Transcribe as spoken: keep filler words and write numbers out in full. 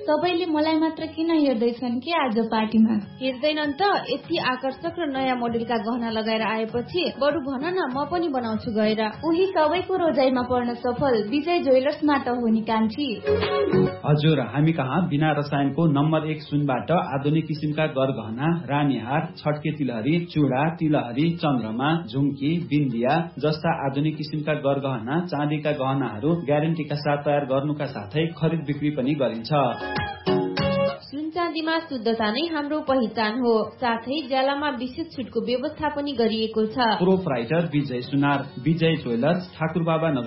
सबैले मलाई मात्र किन हेर्दैछन् कि आज पार्टीमा? हेर्दैनन् त, यति आकर्षक र नयाँ मोडेलका गहना लगाएर आएपछि बरु भन न, म पनि बनाउँछु गएर। उही सबैको रोजाइमा पर्न सफल विजय ज्वेलर्समा त हो नि कान्छी। हजुर, हामी कहाँ बिना रसायनको नम्बर एक सुनबाट आधुनिक किसिमका गरगहना, रानीहार, छटके तिलहरी, चूड़ा, तिलहरी, चन्द्रमा, झुम्की, बिन्दिया जस्ता आधुनिक किसिमका गरगहना, चाँदीका गहनाहरू ग्यारेन्टीका साथ तयार गर्नुका साथै खरिद बिक्री पनि गरिन्छ। सुन चाँदीमा शुद्धता नै हाम्रो पहिचान हो। साथै ज्यालामा विशेष छुटको व्यवस्था पनि गरिएको छ। प्रोपराइटर विजय सुनार, विजय ज्वेलर्स, ठाकुरबाबा